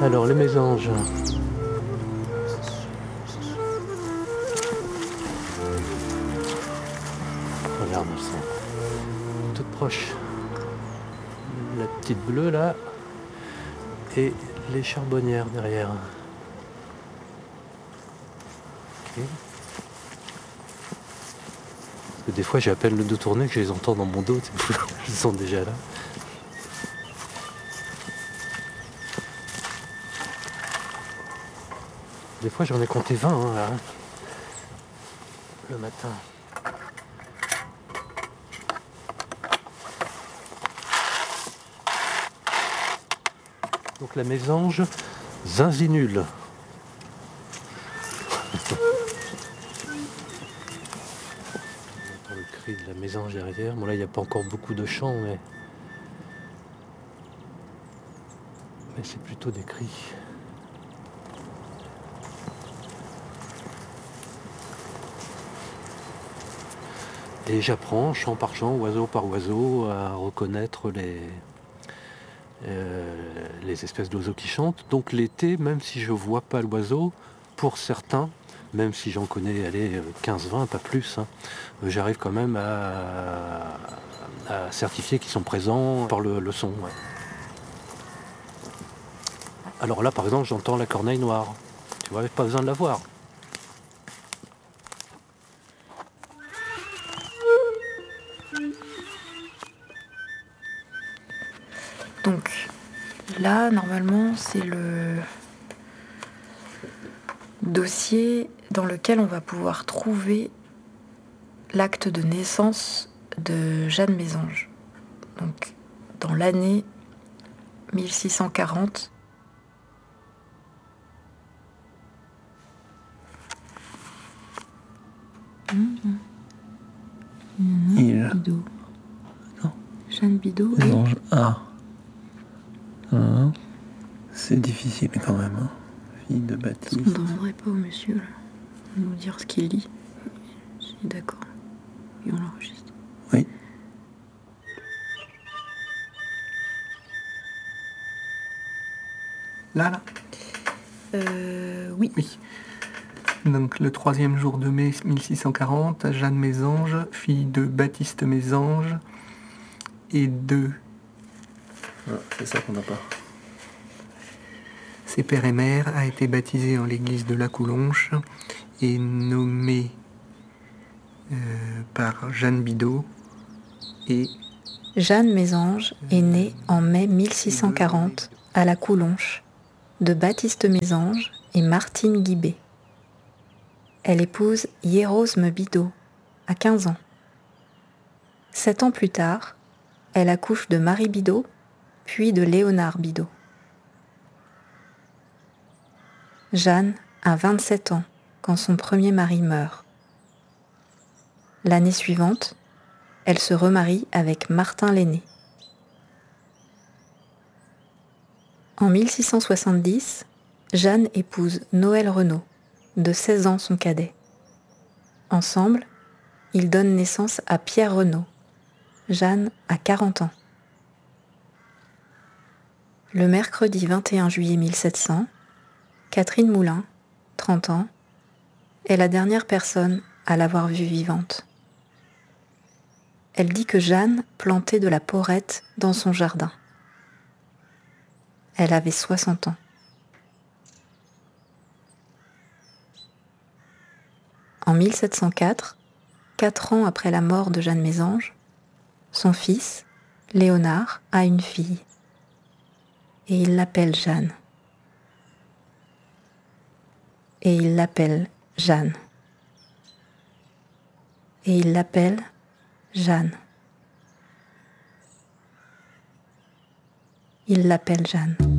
Alors, les mésanges. Regarde, elles sont toutes proches. La petite bleue là. Et les charbonnières derrière. Ok. Parce que des fois, j'ai à peine le dos tourné que je les entends dans mon dos. Ils sont déjà là. Des fois, j'en ai compté 20 là, le matin. Donc la mésange zinzinule. On entend le cri de la mésange derrière. Bon là, il n'y a pas encore beaucoup de chants, mais c'est plutôt des cris. Et j'apprends, chant par chant, oiseau par oiseau, à reconnaître les espèces d'oiseaux qui chantent. Donc l'été, même si je ne vois pas l'oiseau, pour certains, même si j'en connais 15-20, pas plus, j'arrive quand même à certifier qu'ils sont présents par le son. Ouais. Alors là, par exemple, j'entends la corneille noire. Tu vois, pas besoin de la voir. Donc là, normalement, c'est le dossier dans lequel on va pouvoir trouver l'acte de naissance de Jeanne Mésange. Donc, dans l'année 1640. Bidot. Non. Jeanne Bidot. Mésange A. C'est difficile quand même. Fille de Baptiste. Est-ce qu'on ne demanderait pas au monsieur là, de nous dire ce qu'il lit? Si, d'accord. Et on l'enregistre. Oui. Là. Oui. Donc le 3e jour de mai 1640, Jeanne Mésange, fille de Baptiste Mésange et de... c'est ça qu'on n'a pas. Ses père et mère, a été baptisée en l'église de la Coulonche et nommée par Jeanne Bidot. Et Jeanne Mésange est née en mai 1640 à la Coulonche de Baptiste Mésange et Martine Guibé. Elle épouse Hierosme Bidot à 15 ans. 7 ans plus tard, elle accouche de Marie Bidot, puis de Léonard Bidot. Jeanne a 27 ans quand son premier mari meurt. L'année suivante, elle se remarie avec Martin l'Aîné. En 1670, Jeanne épouse Noël Renaud, de 16 ans son cadet. Ensemble, ils donnent naissance à Pierre Renaud. Jeanne a 40 ans. Le mercredi 21 juillet 1700, Catherine Moulin, 30 ans, est la dernière personne à l'avoir vue vivante. Elle dit que Jeanne plantait de la porrette dans son jardin. Elle avait 60 ans. En 1704, 4 ans après la mort de Jeanne Mésange, son fils, Léonard, a une fille. Et il l'appelle Jeanne. Et il l'appelle Jeanne. Et il l'appelle Jeanne. Il l'appelle Jeanne.